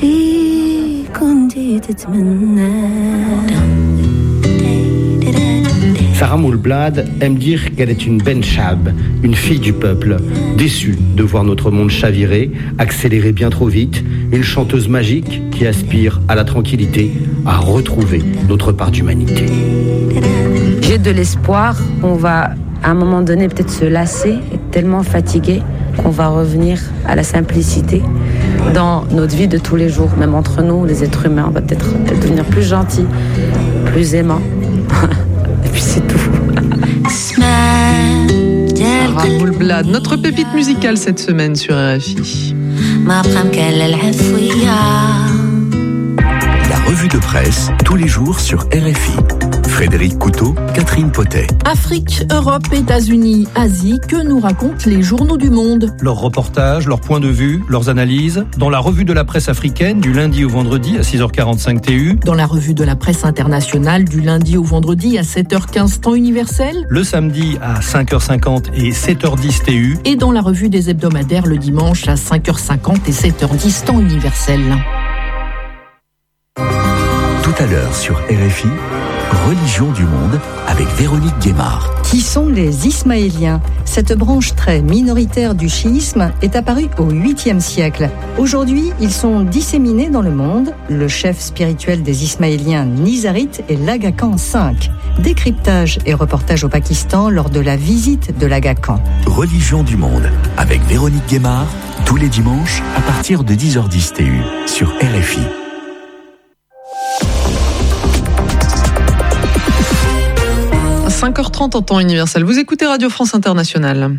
اللي كنتي تتمناه. Sarah Moulblad aime dire qu'elle est une Ben Chab, une fille du peuple, déçue de voir notre monde chavirer, accélérer bien trop vite, une chanteuse magique qui aspire à la tranquillité, à retrouver notre part d'humanité. J'ai de l'espoir, on va à un moment donné peut-être se lasser, être tellement fatigué qu'on va revenir à la simplicité dans notre vie de tous les jours, même entre nous, les êtres humains, on va peut-être devenir plus gentils, plus aimants. Et puis c'est tout. Sarah Moulblad, notre pépite musicale cette semaine sur RFI. La revue de presse, tous les jours sur RFI. Frédéric Couteau, Catherine Potet. Afrique, Europe, États-Unis, Asie, que nous racontent les journaux du monde? Leurs reportages, leurs points de vue, leurs analyses, dans la revue de la presse africaine du lundi au vendredi à 6h45 TU. Dans la revue de la presse internationale du lundi au vendredi à 7h15 temps universel. Le samedi à 5h50 et 7h10 TU. Et dans la revue des hebdomadaires le dimanche à 5h50 et 7h10 temps universel. Tout à l'heure sur RFI, Religion du monde avec Véronique Guémard. Qui sont les Ismaéliens? Cette branche très minoritaire du chiisme est apparue au 8e siècle. Aujourd'hui, ils sont disséminés dans le monde. Le chef spirituel des Ismaéliens nizarites est l'Aga Khan V. Décryptage et reportage au Pakistan lors de la visite de l'Aga Khan. Religion du monde avec Véronique Guémard, tous les dimanches à partir de 10h10 TU sur RFI. 5h30 en temps universel. Vous écoutez Radio France Internationale.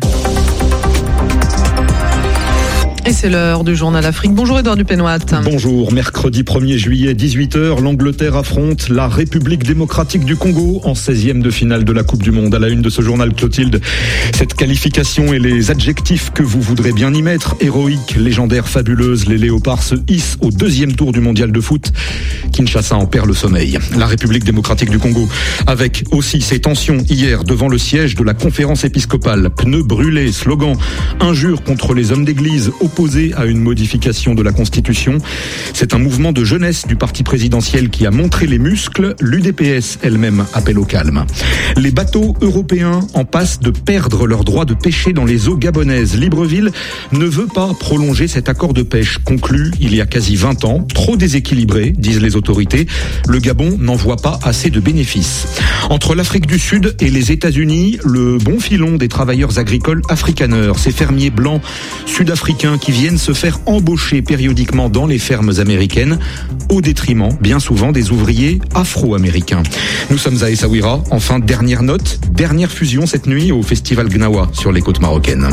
Et c'est l'heure du journal Afrique. Bonjour Edouard Dupénoat. Bonjour. Mercredi 1er juillet, 18h, l'Angleterre affronte la République démocratique du Congo en 16e de finale de la Coupe du Monde. À la une de ce journal, Clotilde, cette qualification et les adjectifs que vous voudrez bien y mettre, héroïque, légendaire, fabuleuse, les Léopards se hissent au 2e tour du mondial de foot. Kinshasa en perd le sommeil. La République démocratique du Congo, avec aussi ses tensions hier devant le siège de la conférence épiscopale, pneus brûlés, slogan, injures contre les hommes d'église, opposé à une modification de la Constitution. C'est un mouvement de jeunesse du parti présidentiel qui a montré les muscles. L'UDPS elle-même appelle au calme. Les bateaux européens en passent de perdre leur droit de pêcher dans les eaux gabonaises. Libreville ne veut pas prolonger cet accord de pêche conclu il y a quasi 20 ans. Trop déséquilibré, disent les autorités. Le Gabon n'en voit pas assez de bénéfices. Entre l'Afrique du Sud et les États-Unis, le bon filon des travailleurs agricoles afrikaners, ces fermiers blancs sud-africains qui viennent se faire embaucher périodiquement dans les fermes américaines, au détriment, bien souvent, des ouvriers afro-américains. Nous sommes à Essaouira. Enfin, dernière note, dernière fusion cette nuit au Festival Gnawa sur les côtes marocaines.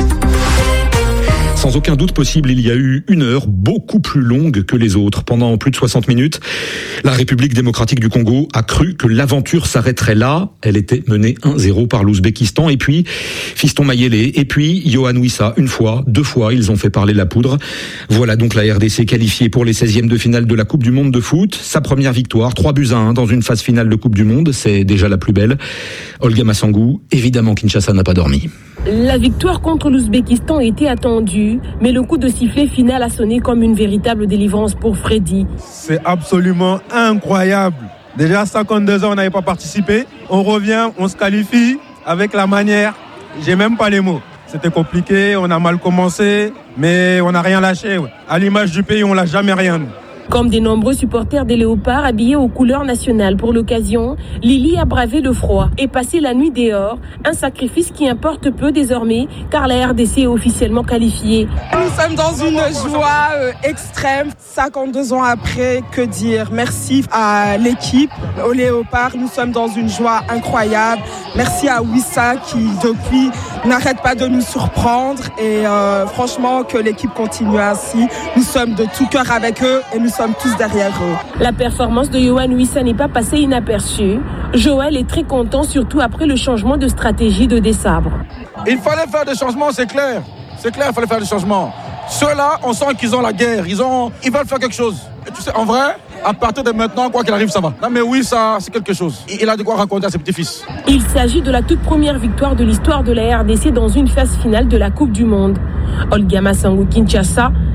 Sans aucun doute possible, il y a eu une heure beaucoup plus longue que les autres. Pendant plus de 60 minutes, la République démocratique du Congo a cru que l'aventure s'arrêterait là. Elle était menée 1-0 par l'Ouzbékistan. Et puis, Fiston Mayele, et puis Yohan Wissa. Une fois, deux fois, ils ont fait parler la poudre. Voilà donc la RDC qualifiée pour les 16e de finale de la Coupe du Monde de foot. Sa première victoire, 3-1 dans une phase finale de Coupe du Monde. C'est déjà la plus belle. Olga Massangou, évidemment Kinshasa n'a pas dormi. La victoire contre l'Ouzbékistan était attendue, mais le coup de sifflet final a sonné comme une véritable délivrance pour Freddy. C'est absolument incroyable. Déjà 52 ans, on n'avait pas participé. On revient, on se qualifie avec la manière. J'ai même pas les mots. C'était compliqué, on a mal commencé, mais on n'a rien lâché. À l'image du pays, on lâche jamais rien. Comme de nombreux supporters des Léopards habillés aux couleurs nationales pour l'occasion, Lily a bravé le froid et passé la nuit dehors, un sacrifice qui importe peu désormais car la RDC est officiellement qualifiée. Nous sommes dans une joie extrême, 52 ans après, que dire? Merci à l'équipe, aux Léopards, nous sommes dans une joie incroyable. Merci à Wissa qui depuis n'arrête pas de nous surprendre et franchement que l'équipe continue ainsi. Nous sommes de tout cœur avec eux et nous sommes tous derrière eux. La performance de Yohan Wissa n'est pas passée inaperçue. Joël est très content, surtout après le changement de stratégie de Desabre. Il fallait faire des changements, c'est clair. C'est clair, il fallait faire des changements. Ceux-là, on sent qu'ils ont la guerre. Ils veulent faire quelque chose. Et tu sais, en vrai, à partir de maintenant, quoi qu'il arrive, ça va. Non mais oui, ça, c'est quelque chose. Il a de quoi raconter à ses petits-fils. Il s'agit de la toute première victoire de l'histoire de la RDC dans une phase finale de la Coupe du Monde. Olga Massangou, Kinshasa,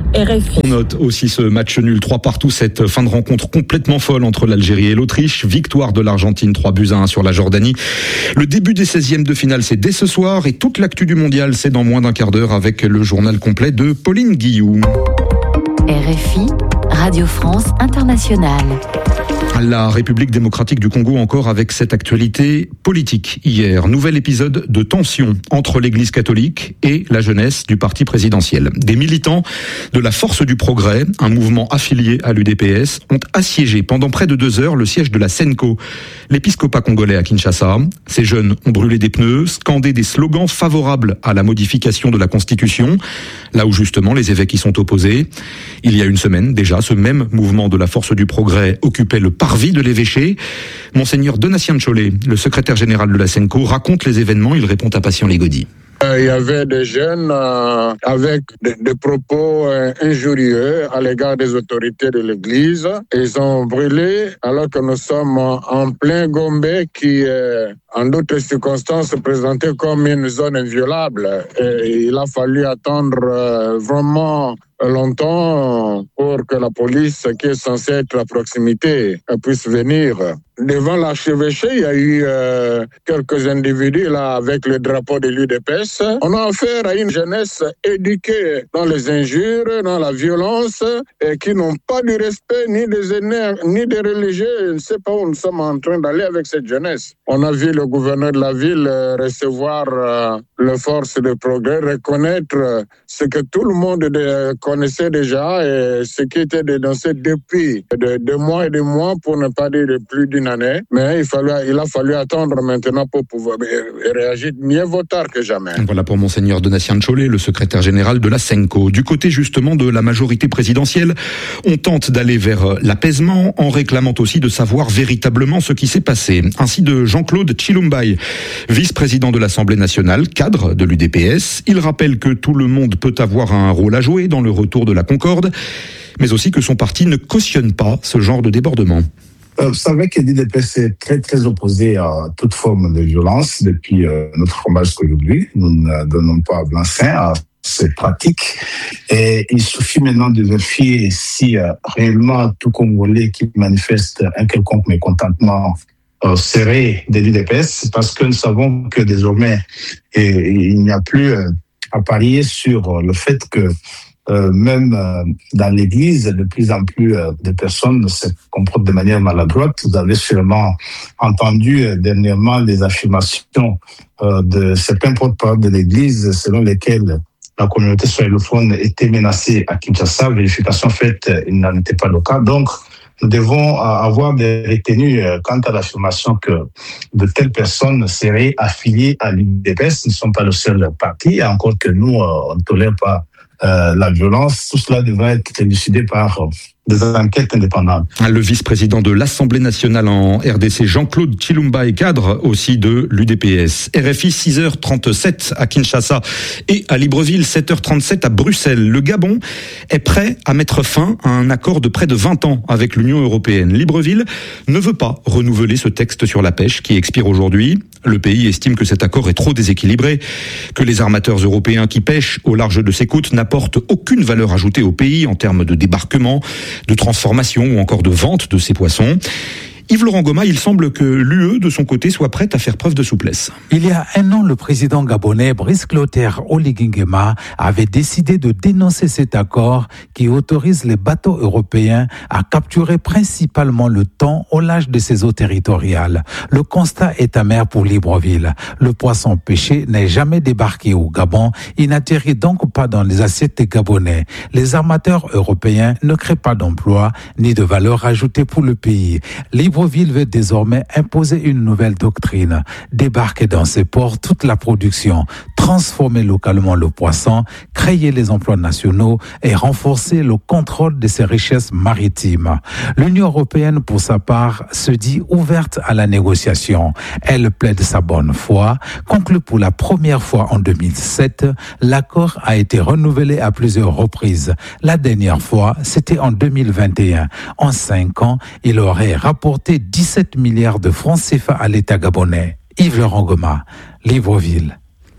RFI. On note aussi ce match nul 3-3, cette fin de rencontre complètement folle entre l'Algérie et l'Autriche. Victoire de l'Argentine 3-1 sur la Jordanie. Le début des 16e de finale, c'est dès ce soir et toute l'actu du mondial, c'est dans moins d'un quart d'heure avec le journal complet de Pauline Guillou. RFI, Radio France Internationale. La République démocratique du Congo encore avec cette actualité politique. Hier, nouvel épisode de tension entre l'Église catholique et la jeunesse du parti présidentiel. Des militants de la Force du Progrès, un mouvement affilié à l'UDPS, ont assiégé pendant près de 2 heures le siège de la Senko, l'épiscopat congolais à Kinshasa. Ces jeunes ont brûlé des pneus, scandé des slogans favorables à la modification de la Constitution, là où justement les évêques y sont opposés. Il y a une semaine déjà, ce même mouvement de la Force du Progrès occupait le parvis de l'évêché. Monseigneur Donatien Tcholé, le secrétaire général de la Senko, raconte les événements. Il répond à Patient Légaudy. Il y avait des jeunes avec des propos injurieux à l'égard des autorités de l'Église. Ils ont brûlé alors que nous sommes en plein Gombe qui, en d'autres circonstances, se présentait comme une zone inviolable. Et il a fallu attendre vraiment longtemps pour que la police, qui est censée être à proximité, puisse venir. Devant l'archevêché, il y a eu quelques individus là avec le drapeau de l'UDPS. On a affaire à une jeunesse éduquée dans les injures, dans la violence, et qui n'ont pas du respect ni des aînés, ni des religieux. Je ne sais pas où nous sommes en train d'aller avec cette jeunesse. On a vu le gouverneur de la ville recevoir les forces de progrès, reconnaître ce que tout le monde connaissait déjà et ce qui était dénoncé depuis des mois et des mois, pour ne pas dire plus d'une année. Mais il a fallu attendre maintenant pour pouvoir réagir. Mieux vaut tard que jamais. Voilà pour Monseigneur Donatien Tcholé, le secrétaire général de la Senko. Du côté justement de la majorité présidentielle, on tente d'aller vers l'apaisement en réclamant aussi de savoir véritablement ce qui s'est passé. Ainsi de Jean-Claude Tshilombaï, vice-président de l'Assemblée nationale, cadre de l'UDPS. Il rappelle que tout le monde peut avoir un rôle à jouer dans le retour de la concorde, mais aussi que son parti ne cautionne pas ce genre de débordement. Vous savez que l'UDPS est très très opposé à toute forme de violence depuis notre combat jusqu'à aujourd'hui. Nous ne donnons pas blanc-seing à ces pratiques. Et il suffit maintenant de vérifier si réellement tout Congolais qui manifeste un quelconque mécontentement serait de l'UDPS, parce que nous savons que désormais il n'y a plus à parier sur le fait que même dans l'Église, de plus en plus de personnes se comportent de manière maladroite. Vous avez sûrement entendu dernièrement les affirmations de certains porte-parole de l'Église selon lesquelles la communauté swahilofone était menacée à Kinshasa. Vérification faite, il n'en était pas le cas. Donc, nous devons avoir des retenues quant à l'affirmation que de telles personnes seraient affiliées à l'UDPS. Nous ne sommes pas le seul parti, encore que nous, on ne tolère pas la violence. Tout cela devrait être élucidé par des enquêtes indépendantes. Le vice-président de l'Assemblée nationale en RDC, Jean-Claude Tshilombaï, cadre aussi de l'UDPS. RFI 6h37 à Kinshasa et à Libreville 7h37 à Bruxelles. Le Gabon est prêt à mettre fin à un accord de près de 20 ans avec l'Union européenne. Libreville ne veut pas renouveler ce texte sur la pêche qui expire aujourd'hui. Le pays estime que cet accord est trop déséquilibré, que les armateurs européens qui pêchent au large de ses côtes n'apportent aucune valeur ajoutée au pays en termes de débarquement, de transformation ou encore de vente de ces poissons. Yves-Laurent Goma, il semble que l'UE, de son côté, soit prête à faire preuve de souplesse. Il y a un an, le président gabonais Brice Clotaire Oligui Nguema avait décidé de dénoncer cet accord qui autorise les bateaux européens à capturer principalement le thon au large de ses eaux territoriales. Le constat est amer pour Libreville. Le poisson pêché n'est jamais débarqué au Gabon. Il n'atterrit donc pas dans les assiettes des Gabonais. Les armateurs européens ne créent pas d'emplois ni de valeur ajoutée pour le pays. Libreville veut désormais imposer une nouvelle doctrine, débarquer dans ses ports toute la production, transformer localement le poisson, créer les emplois nationaux et renforcer le contrôle de ses richesses maritimes. L'Union européenne, pour sa part, se dit ouverte à la négociation. Elle plaide sa bonne foi. Conclu pour la première fois en 2007, l'accord a été renouvelé à plusieurs reprises. La dernière fois, c'était en 2021. En 5 ans, il aurait rapporté 17 milliards de francs CFA à l'État gabonais. Yves-Laurent Goma, Libreville.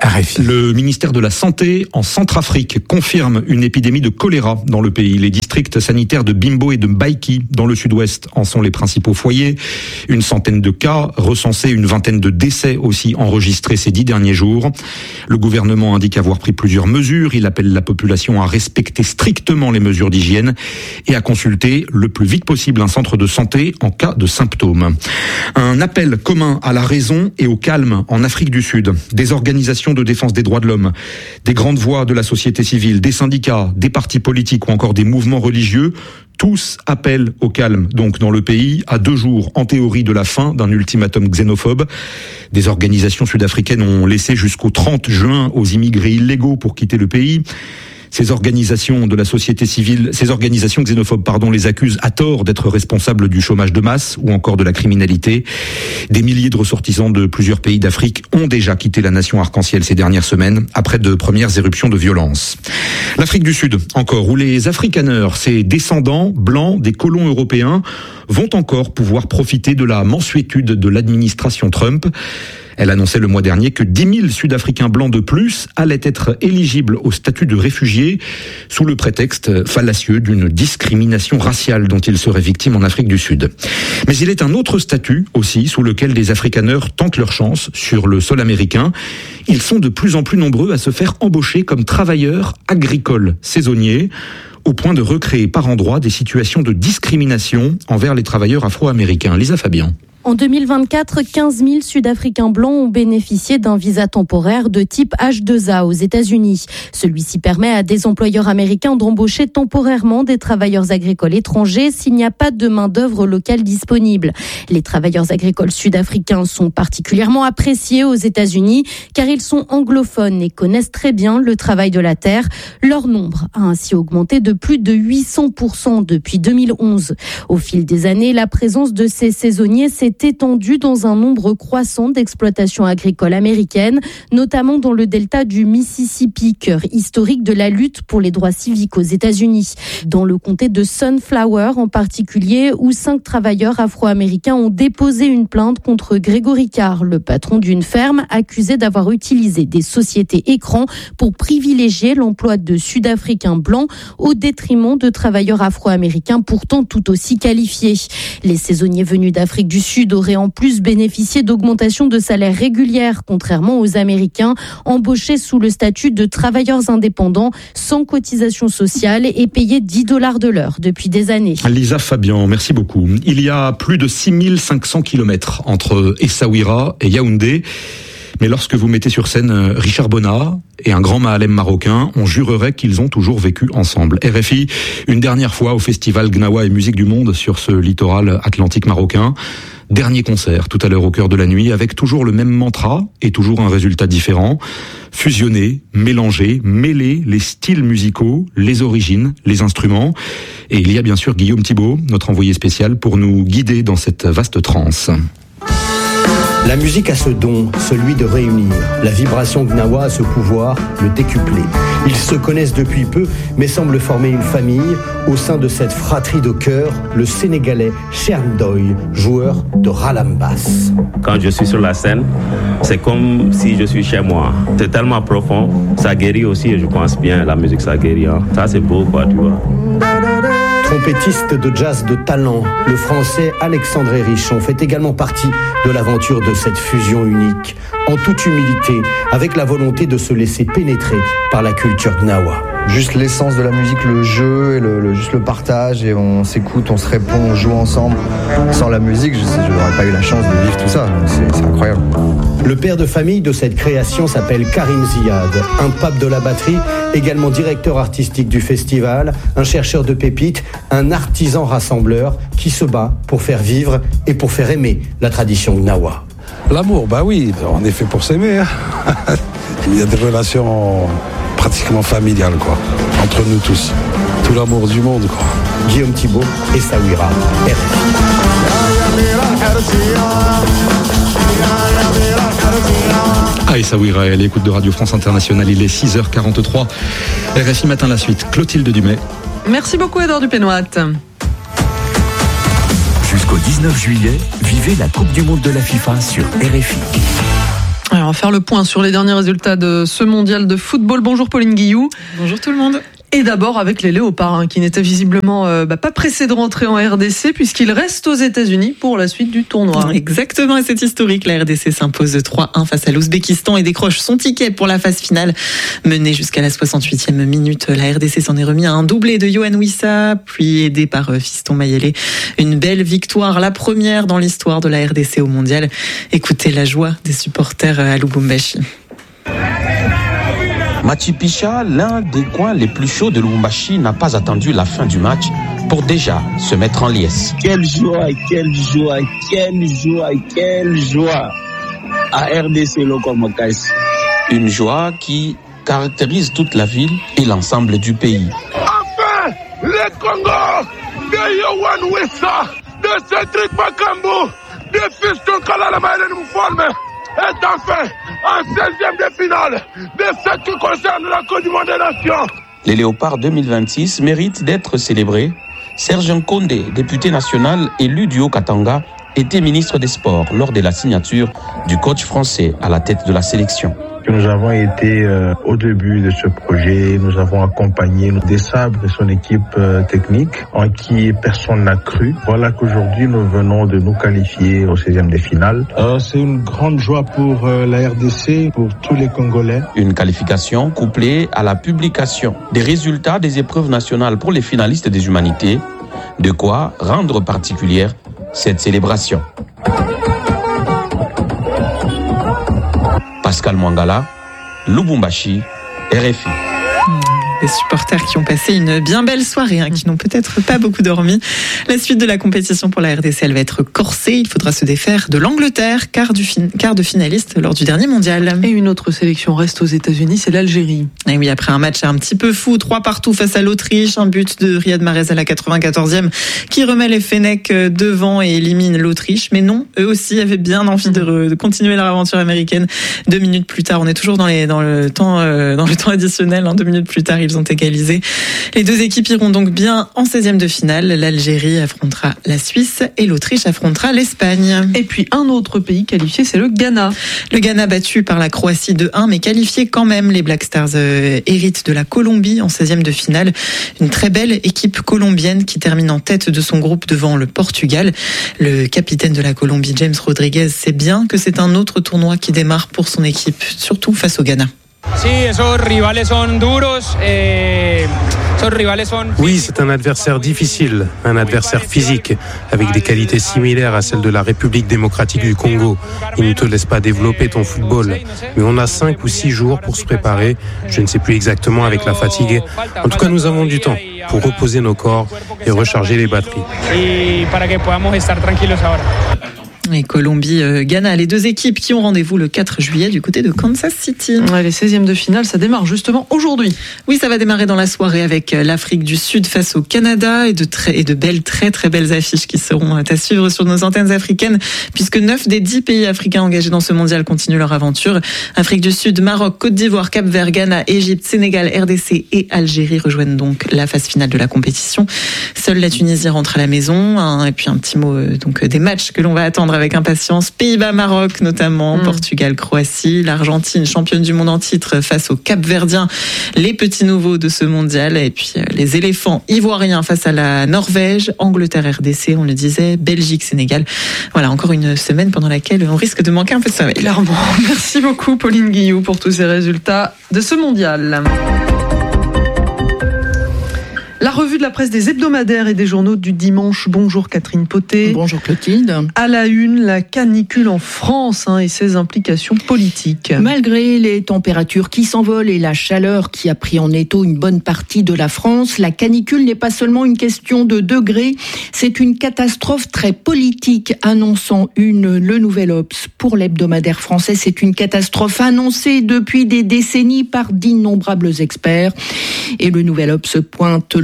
RFI. Le ministère de la Santé en Centrafrique confirme une épidémie de choléra dans le pays. Les districts sanitaires de Bimbo et de Mbaïki dans le sud-ouest en sont les principaux foyers. Une centaine de cas recensés, une vingtaine de décès aussi enregistrés ces 10 derniers jours. Le gouvernement indique avoir pris plusieurs mesures. Il appelle la population à respecter strictement les mesures d'hygiène et à consulter le plus vite possible un centre de santé en cas de symptômes. Un appel commun à la raison et au calme en Afrique du Sud. Des organisations de défense des droits de l'homme, des grandes voix de la société civile, des syndicats, des partis politiques ou encore des mouvements religieux, tous appellent au calme, donc dans le pays, à 2 jours en théorie de la fin d'un ultimatum xénophobe. Des organisations sud-africaines ont laissé jusqu'au 30 juin aux immigrés illégaux pour quitter le pays. Ces organisations de la société civile, ces organisations xénophobes, les accusent à tort d'être responsables du chômage de masse ou encore de la criminalité. Des milliers de ressortissants de plusieurs pays d'Afrique ont déjà quitté la nation arc-en-ciel ces dernières semaines, après de premières éruptions de violence. L'Afrique du Sud, encore, où les Afrikaners, ces descendants blancs des colons européens, vont encore pouvoir profiter de la mansuétude de l'administration Trump. Elle annonçait le mois dernier que 10 000 Sud-Africains blancs de plus allaient être éligibles au statut de réfugiés sous le prétexte fallacieux d'une discrimination raciale dont ils seraient victimes en Afrique du Sud. Mais il est un autre statut aussi sous lequel des Afrikaners tentent leur chance sur le sol américain. Ils sont de plus en plus nombreux à se faire embaucher comme travailleurs agricoles saisonniers, au point de recréer par endroits des situations de discrimination envers les travailleurs afro-américains. Lisa Fabian. En 2024, 15 000 Sud-Africains blancs ont bénéficié d'un visa temporaire de type H2A aux États-Unis. Celui-ci permet à des employeurs américains d'embaucher temporairement des travailleurs agricoles étrangers s'il n'y a pas de main-d'œuvre locale disponible. Les travailleurs agricoles sud-africains sont particulièrement appréciés aux États-Unis car ils sont anglophones et connaissent très bien le travail de la terre. Leur nombre a ainsi augmenté de plus de 800% depuis 2011. Au fil des années, la présence de ces saisonniers s'est étendue dans un nombre croissant d'exploitations agricoles américaines, notamment dans le delta du Mississippi, cœur historique de la lutte pour les droits civiques aux États-Unis. Dans le comté de Sunflower en particulier, où 5 travailleurs afro-américains ont déposé une plainte contre Gregory Carr, le patron d'une ferme, accusé d'avoir utilisé des sociétés écrans pour privilégier l'emploi de Sud-Africains blancs au détriment de travailleurs afro-américains pourtant tout aussi qualifiés. Les saisonniers venus d'Afrique du Sud auraient en plus bénéficié d'augmentations de salaire régulières, contrairement aux Américains embauchés sous le statut de travailleurs indépendants sans cotisation sociale et payés $10 de l'heure depuis des années. Lisa Fabian, merci beaucoup. Il y a plus de 6500 kilomètres entre Essaouira et Yaoundé. Mais lorsque vous mettez sur scène Richard Bonnat et un grand Mahalem marocain, on jurerait qu'ils ont toujours vécu ensemble. RFI, une dernière fois au festival Gnawa et Musique du Monde sur ce littoral atlantique marocain. Dernier concert tout à l'heure au cœur de la nuit avec toujours le même mantra et toujours un résultat différent. Fusionner, mélanger, mêler les styles musicaux, les origines, les instruments. Et il y a bien sûr Guillaume Thibault, notre envoyé spécial, pour nous guider dans cette vaste transe. La musique a ce don, celui de réunir. La vibration Gnawa a ce pouvoir, le décupler. Ils se connaissent depuis peu, mais semblent former une famille. Au sein de cette fratrie de cœur, le Sénégalais Cherndoy, joueur de Ralambas. Quand je suis sur la scène, c'est comme si je suis chez moi. C'est tellement profond, ça guérit aussi et je pense bien, la musique ça guérit. Hein. Ça c'est beau quoi, tu vois. Trompettiste de jazz de talent, le français Alexandre Richon fait également partie de l'aventure de cette fusion unique, en toute humilité, avec la volonté de se laisser pénétrer par la culture gnawa. Juste l'essence de la musique, le jeu, et juste le partage, et on s'écoute, on se répond, on joue ensemble. Sans la musique, je n'aurais pas eu la chance de vivre tout ça, donc c'est incroyable. Le père de famille de cette création s'appelle Karim Ziad, un pape de la batterie, également directeur artistique du festival, un chercheur de pépites, un artisan rassembleur qui se bat pour faire vivre et pour faire aimer la tradition gnawa. L'amour, bah oui, on est fait pour s'aimer. Hein. Il y a des relations pratiquement familiales, quoi, entre nous tous. Tout l'amour du monde, quoi. Guillaume Thibault, Essaouira, RFI. Essaouira, l'écoute de Radio France Internationale, il est 6h43. RFI Matin, la suite. Clotilde Dumay. Merci beaucoup, Edouard Dupénoit. Jusqu'au 19 juillet, vivez la Coupe du Monde de la FIFA sur RFI. Alors, on va faire le point sur les derniers résultats de ce mondial de football. Bonjour Pauline Guillou. Bonjour tout le monde. Et d'abord avec les Léopards, qui n'étaient visiblement pas pressés de rentrer en RDC puisqu'ils restent aux États-Unis pour la suite du tournoi. Exactement, et c'est historique. La RDC s'impose de 3-1 face à l'Ouzbékistan et décroche son ticket pour la phase finale. Menée jusqu'à la 68e minute, la RDC s'en est remis à un doublé de Yohan Wissa, puis aidé par Fiston Mayele. Une belle victoire, la première dans l'histoire de la RDC au mondial. Écoutez la joie des supporters à Lubumbashi. Machi Picha, l'un des coins les plus chauds de Lubumbashi, n'a pas attendu la fin du match pour déjà se mettre en liesse. Quelle joie, quelle joie, quelle joie, quelle joie à RDC Lokomokaïs. Une joie qui caractérise toute la ville et l'ensemble du pays. Enfin, le Congo de Yohan Wissa, de Cédric Bakambu, de Fiston Kalala Mayele Mouforme est enfin en 16e de finale de ce qui concerne la Coupe du Monde des Nations. Les Léopards 2026 méritent d'être célébrés. Serge Nkondé, député national élu du Haut-Katanga, était ministre des Sports lors de la signature du coach français à la tête de la sélection. Nous avons été au début de ce projet, nous avons accompagné des sabres et son équipe technique en qui personne n'a cru. Voilà qu'aujourd'hui nous venons de nous qualifier au 16e de finale. C'est une grande joie pour la RDC, pour tous les Congolais. Une qualification couplée à la publication des résultats des épreuves nationales pour les finalistes des humanités, de quoi rendre particulière cette célébration. Pascal Mwangala, Lubumbashi, RFI. Des supporters qui ont passé une bien belle soirée, qui n'ont peut-être pas beaucoup dormi. La suite de la compétition pour la RDC, elle va être corsée. Il faudra se défaire de l'Angleterre, quart de finaliste lors du dernier mondial. Et une autre sélection reste aux États-Unis, c'est l'Algérie. Et oui, après un match un petit peu fou, 3-3 face à l'Autriche, un but de Riyad Mahrez à la 94e qui remet les Fennecs devant et élimine l'Autriche. Mais non, eux aussi avaient bien envie de continuer leur aventure américaine. 2 minutes plus tard, on est toujours dans le temps additionnel. 2 minutes plus tard, ils ont égalisé. Les deux équipes iront donc bien en 16e de finale. L'Algérie affrontera la Suisse et l'Autriche affrontera l'Espagne. Et puis un autre pays qualifié, c'est le Ghana. Le Ghana battu par la Croatie 2-1, mais qualifié quand même. Les Black Stars héritent de la Colombie en 16e de finale. Une très belle équipe colombienne qui termine en tête de son groupe devant le Portugal. Le capitaine de la Colombie, James Rodriguez, sait bien que c'est un autre tournoi qui démarre pour son équipe, surtout face au Ghana. Oui, c'est un adversaire difficile, un adversaire physique, avec des qualités similaires à celles de la République démocratique du Congo. Il ne te laisse pas développer ton football. Mais on a 5 ou 6 jours pour se préparer, je ne sais plus exactement avec la fatigue. En tout cas, nous avons du temps pour reposer nos corps et recharger les batteries. Et Colombie, Ghana, les deux équipes qui ont rendez-vous le 4 juillet du côté de Kansas City. Ouais, les 16e de finale, ça démarre justement aujourd'hui. Oui, ça va démarrer dans la soirée avec l'Afrique du Sud face au Canada et de belles, très très belles affiches qui seront à suivre sur nos antennes africaines puisque 9 des 10 pays africains engagés dans ce mondial continuent leur aventure. Afrique du Sud, Maroc, Côte d'Ivoire, Cap-Vert, Ghana, Égypte, Sénégal, RDC et Algérie rejoignent donc la phase finale de la compétition. Seule la Tunisie rentre à la maison. Et puis un petit mot donc des matchs que l'on va attendre avec impatience. Pays-Bas-Maroc notamment, Portugal, Croatie, l'Argentine championne du monde en titre face aux Cap-Verdiens, les petits nouveaux de ce mondial, et puis les éléphants ivoiriens face à la Norvège, Angleterre, RDC, on le disait, Belgique, Sénégal. Voilà, encore une semaine pendant laquelle on risque de manquer un peu de sommeil. Clairement. Merci beaucoup Pauline Guillou pour tous ces résultats de ce mondial. La revue de la presse des hebdomadaires et des journaux du dimanche. Bonjour Catherine Potet. Bonjour Clotilde. À la une, la canicule en France et ses implications politiques. Malgré les températures qui s'envolent et la chaleur qui a pris en étau une bonne partie de la France, la canicule n'est pas seulement une question de degrés, c'est une catastrophe très politique, annonçant le Nouvel Obs. Pour l'hebdomadaire français, c'est une catastrophe annoncée depuis des décennies par d'innombrables experts. Et le Nouvel Obs pointe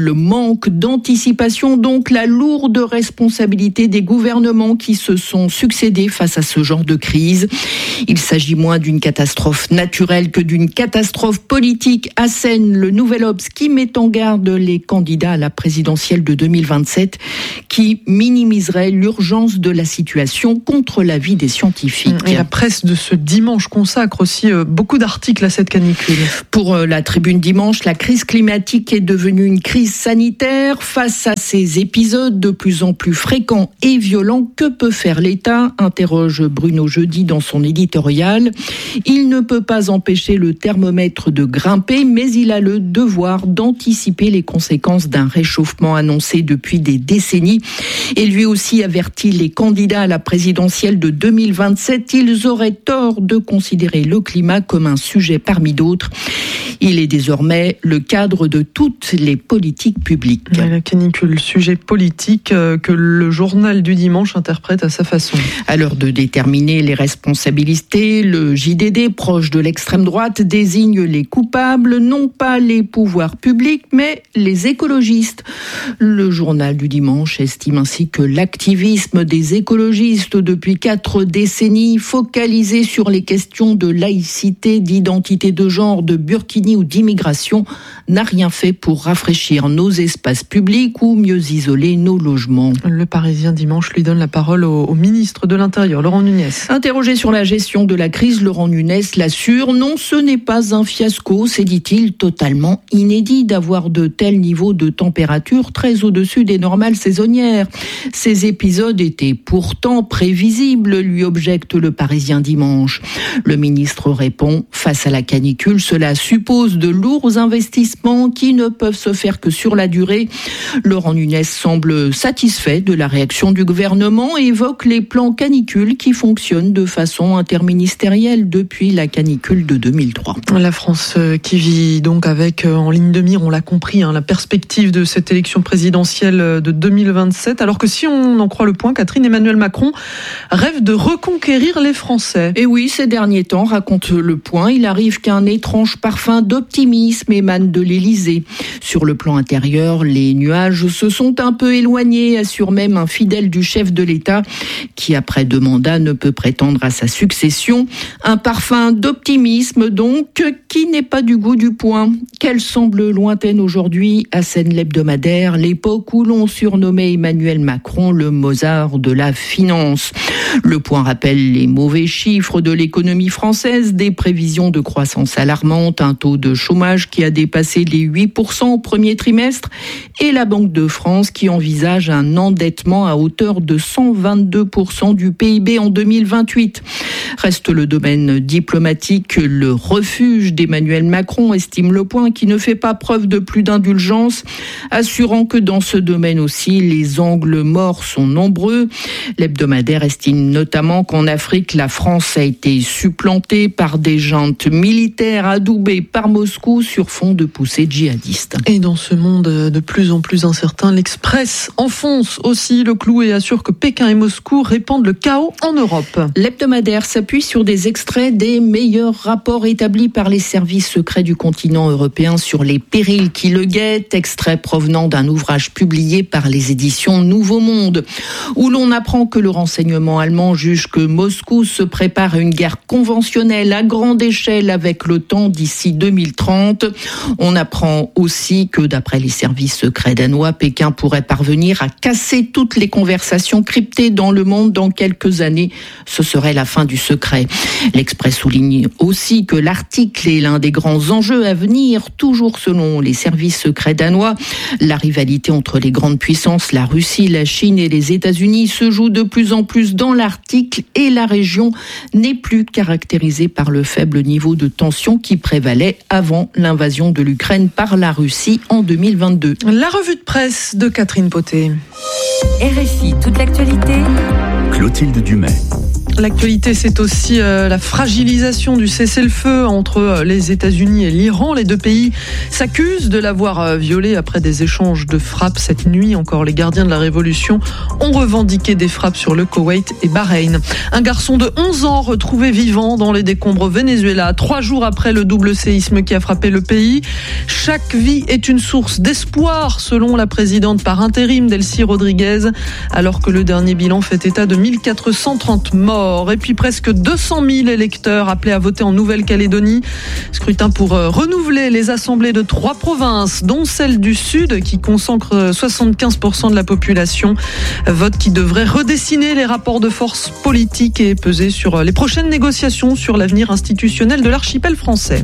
le manque d'anticipation, donc la lourde responsabilité des gouvernements qui se sont succédés face à ce genre de crise. Il s'agit moins d'une catastrophe naturelle que d'une catastrophe politique, assène le Nouvel Obs qui met en garde les candidats à la présidentielle de 2027 qui minimiserait l'urgence de la situation contre l'avis des scientifiques. Et la presse de ce dimanche consacre aussi beaucoup d'articles à cette canicule. Pour la Tribune dimanche, la crise climatique est devenue une crise sanitaire. Face à ces épisodes de plus en plus fréquents et violents, que peut faire l'État ? Interroge Bruno Jeudi dans son éditorial. Il ne peut pas empêcher le thermomètre de grimper, mais il a le devoir d'anticiper les conséquences d'un réchauffement annoncé depuis des décennies. Et lui aussi avertit les candidats à la présidentielle de 2027. Ils auraient tort de considérer le climat comme un sujet parmi d'autres. Il est désormais le cadre de toutes les politiques publiques. La canicule, sujet politique que le journal du dimanche interprète à sa façon. À l'heure de déterminer les responsabilités, le JDD, proche de l'extrême droite, désigne les coupables, non pas les pouvoirs publics, mais les écologistes. Le journal du dimanche estime ainsi que l'activisme des écologistes depuis 4 décennies, focalisé sur les questions de laïcité, d'identité de genre, de burkini ou d'immigration, n'a rien fait pour rafraîchir nos espaces publics ou mieux isoler nos logements. Le Parisien dimanche lui donne la parole au ministre de l'Intérieur, Laurent Nunez. Interrogé sur la gestion de la crise, Laurent Nunez l'assure, non, ce n'est pas un fiasco, c'est, dit-il, totalement inédit d'avoir de tels niveaux de température très au-dessus des normales saisonnières. Ces épisodes étaient pourtant prévisibles, lui objecte le Parisien dimanche. Le ministre répond, face à la canicule, cela suppose de lourds investissements qui ne peuvent se faire que sur la durée. Laurent Nunez semble satisfait de la réaction du gouvernement et évoque les plans canicules qui fonctionnent de façon interministérielle depuis la canicule de 2003. La France qui vit donc avec en ligne de mire, on l'a compris, la perspective de cette élection présidentielle de 2027, alors que si on en croit Le Point, Catherine, Emmanuel Macron rêve de reconquérir les Français. Et oui, ces derniers temps, raconte Le Point, il arrive qu'un étrange parfum d'optimisme émane de l'Élysée. Sur le plan intérieur, les nuages se sont un peu éloignés, assure même un fidèle du chef de l'État qui, après 2 mandats, ne peut prétendre à sa succession. Un parfum d'optimisme, donc, qui n'est pas du goût du Point. Qu'elle semble lointaine aujourd'hui, assène l'hebdomadaire, l'époque où l'on surnommait Emmanuel Macron le Mozart de la finance. Le Point rappelle les mauvais chiffres de l'économie française, des prévisions de croissance alarmantes, un taux de chômage qui a dépassé les 8% au premier trimestre et la Banque de France qui envisage un endettement à hauteur de 122% du PIB en 2028. Reste le domaine diplomatique, le refuge d'Emmanuel Macron, estime Le Point, qui ne fait pas preuve de plus d'indulgence, assurant que dans ce domaine aussi, les angles morts sont nombreux. L'hebdomadaire estime notamment qu'en Afrique, la France a été supplantée par des juntes militaires adoubées par Moscou sur fond de poussée djihadiste. Et dans ce monde de plus en plus incertain, l'Express enfonce aussi le clou et assure que Pékin et Moscou répandent le chaos en Europe. L'hebdomadaire s'appuie sur des extraits des meilleurs rapports établis par les services secrets du continent européen sur les périls qui le guettent, extraits provenant d'un ouvrage publié par les éditions Nouveau Monde, où l'on apprend que le renseignement allemand juge que Moscou se prépare à une guerre conventionnelle à grande échelle avec l'OTAN d'ici 2030. On apprend aussi que, d'après les services secrets danois, Pékin pourrait parvenir à casser toutes les conversations cryptées dans le monde dans quelques années. Ce serait la fin du secret. L'Express souligne aussi que l'article est l'un des grands enjeux à venir, toujours selon les services secrets danois. La rivalité entre les grandes puissances, la Russie, la Chine et les États-Unis se joue de plus en plus dans l'article et la région n'est plus caractérisée par le faible niveau de tension qui prévalait avant l'invasion de l'Ukraine par la Russie en 2022. La revue de presse de Catherine Potet. RFI, toute l'actualité. Clotilde Dumais. L'actualité, c'est aussi la fragilisation du cessez-le-feu entre les États-Unis et l'Iran. Les deux pays s'accusent de l'avoir violé après des échanges de frappes cette nuit. Encore, les gardiens de la révolution ont revendiqué des frappes sur le Koweït et Bahreïn. Un garçon de 11 ans retrouvé vivant dans les décombres au Venezuela, 3 jours après le double séisme qui a frappé le pays. Chaque vie est une source d'espoir, selon la présidente par intérim Delcy Rodriguez, alors que le dernier bilan fait état de 1430 morts. Et puis presque 200 000 électeurs appelés à voter en Nouvelle-Calédonie. Scrutin pour renouveler les assemblées de 3 provinces, dont celle du Sud, qui consacre 75% de la population. Vote qui devrait redessiner les rapports de force politiques et peser sur les prochaines négociations sur l'avenir institutionnel de l'archipel français.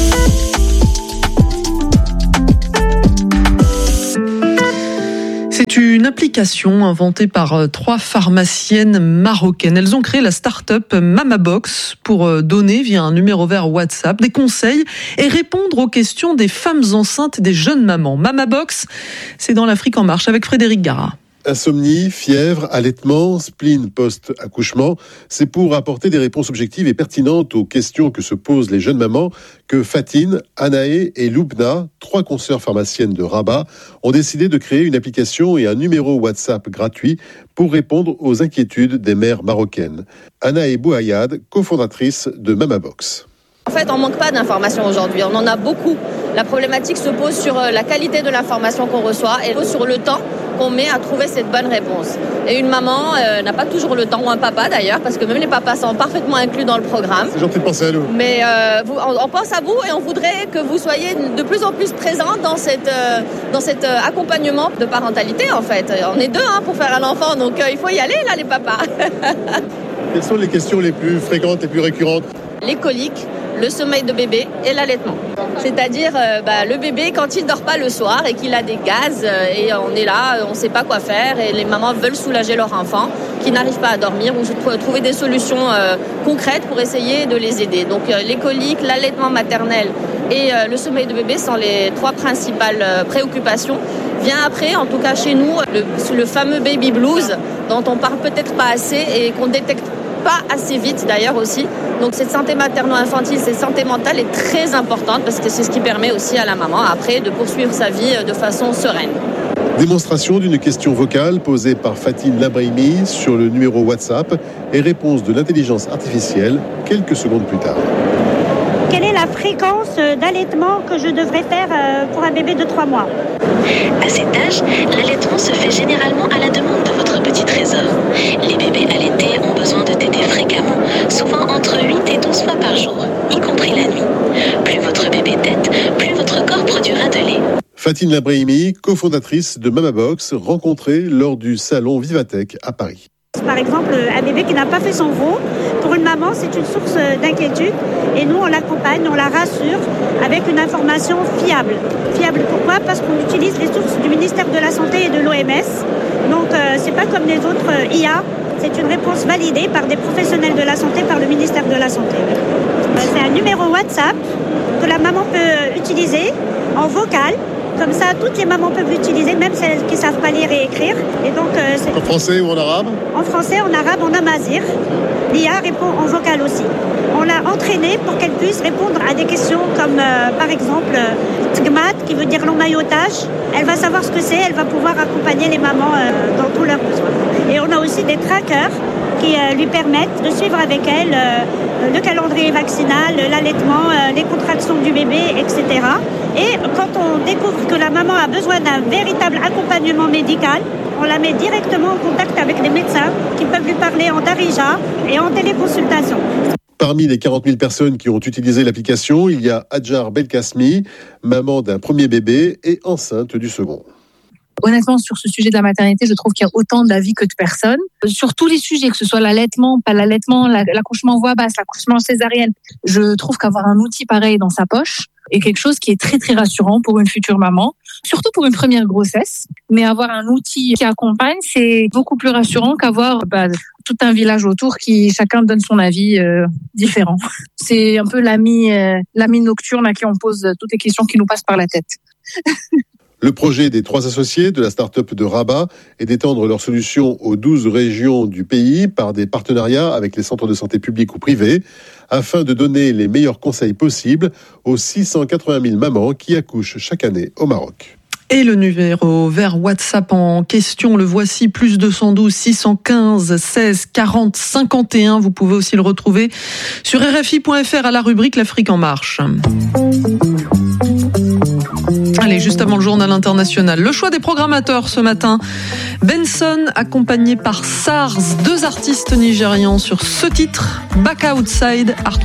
C'est une application inventée par 3 pharmaciennes marocaines. Elles ont créé la start-up Mamabox pour donner via un numéro vert WhatsApp des conseils et répondre aux questions des femmes enceintes et des jeunes mamans. Mamabox, c'est dans l'Afrique en marche avec Frédéric Gara. Insomnie, fièvre, allaitement, spleen post-accouchement, c'est pour apporter des réponses objectives et pertinentes aux questions que se posent les jeunes mamans que Fatine, Anaé et Loubna, 3 consoeurs pharmaciennes de Rabat, ont décidé de créer une application et un numéro WhatsApp gratuit pour répondre aux inquiétudes des mères marocaines. Anaé Bouayad, cofondatrice de Mamabox. En fait, on ne manque pas d'informations aujourd'hui, on en a beaucoup. La problématique se pose sur la qualité de l'information qu'on reçoit et sur le temps qu'on met à trouver cette bonne réponse. Et une maman n'a pas toujours le temps, ou un papa d'ailleurs, parce que même les papas sont parfaitement inclus dans le programme. C'est gentil de penser à nous. Mais on pense à vous et on voudrait que vous soyez de plus en plus présents dans cet accompagnement de parentalité en fait. On est 2 pour faire un enfant, donc il faut y aller là les papas. Quelles sont les questions les plus fréquentes, les plus récurrentes ? Les coliques, le sommeil de bébé et l'allaitement. C'est-à-dire le bébé quand il ne dort pas le soir et qu'il a des gaz et on est là, on ne sait pas quoi faire et les mamans veulent soulager leur enfant qui n'arrive pas à dormir ou trouver des solutions concrètes pour essayer de les aider. Donc les coliques, l'allaitement maternel et le sommeil de bébé sont les 3 principales préoccupations. Vient après, en tout cas chez nous, le fameux baby blues dont on parle peut-être pas assez et qu'on détecte pas assez vite d'ailleurs aussi. Donc cette santé materno-infantile, cette santé mentale est très importante parce que c'est ce qui permet aussi à la maman après de poursuivre sa vie de façon sereine. Démonstration d'une question vocale posée par Fatine Labrahimi sur le numéro WhatsApp et réponse de l'intelligence artificielle quelques secondes plus tard. Quelle est la fréquence d'allaitement que je devrais faire pour un bébé de 3 mois ? À cet âge, l'allaitement se fait généralement à la demande de votre petit trésor. Les bébés allaités ont besoin de téter fréquemment, souvent entre 8 et 12 fois par jour, y compris la nuit. Plus votre bébé tète, plus votre corps produira de lait. Fatine Labrahimi, cofondatrice de Mamabox, rencontrée lors du salon Vivatech à Paris. Par exemple, un bébé qui n'a pas fait son veau, pour une maman, c'est une source d'inquiétude. Et nous, on l'accompagne, on la rassure avec une information fiable. Fiable pourquoi ? Parce qu'on utilise les sources du ministère de la Santé et de l'OMS. Donc, c'est pas comme les autres IA. C'est une réponse validée par des professionnels de la santé, par le ministère de la Santé. C'est un numéro WhatsApp que la maman peut utiliser en vocal. Comme ça, toutes les mamans peuvent l'utiliser, même celles qui ne savent pas lire et écrire. Et donc, en français ou en arabe ? En français, en arabe, en amazigh. L'IA répond en vocal aussi. On l'a entraînée pour qu'elle puisse répondre à des questions comme, par exemple, tgmat, qui veut dire l'emmaillotage. Elle va savoir ce que c'est, elle va pouvoir accompagner les mamans dans tous leurs besoins. Et on a aussi des trackers qui lui permettent de suivre avec elle le calendrier vaccinal, l'allaitement, les contractions du bébé, etc. Et quand on découvre que la maman a besoin d'un véritable accompagnement médical, on la met directement en contact avec des médecins qui peuvent lui parler en darija et en téléconsultation. Parmi les 40 000 personnes qui ont utilisé l'application, il y a Adjar Belkasmi, maman d'un premier bébé et enceinte du second. Honnêtement, sur ce sujet de la maternité, je trouve qu'il y a autant d'avis que de personnes. Sur tous les sujets, que ce soit l'allaitement, pas l'allaitement, l'accouchement en voie basse, l'accouchement césarienne, je trouve qu'avoir un outil pareil dans sa poche est quelque chose qui est très très rassurant pour une future maman, surtout pour une première grossesse. Mais avoir un outil qui accompagne, c'est beaucoup plus rassurant qu'avoir tout un village autour qui chacun donne son avis différent. C'est un peu l'ami nocturne à qui on pose toutes les questions qui nous passent par la tête. Le projet des 3 associés de la start-up de Rabat est d'étendre leurs solutions aux 12 régions du pays par des partenariats avec les centres de santé publics ou privés afin de donner les meilleurs conseils possibles aux 680 000 mamans qui accouchent chaque année au Maroc. Et le numéro vers WhatsApp en question, le voici, plus 212 615 16 40 51. Vous pouvez aussi le retrouver sur RFI.fr à la rubrique l'Afrique en marche. Allez, juste avant le journal international, le choix des programmateurs ce matin. Benson, accompagné par SARS, 2 artistes nigérians sur ce titre, Back Outside, à retrouver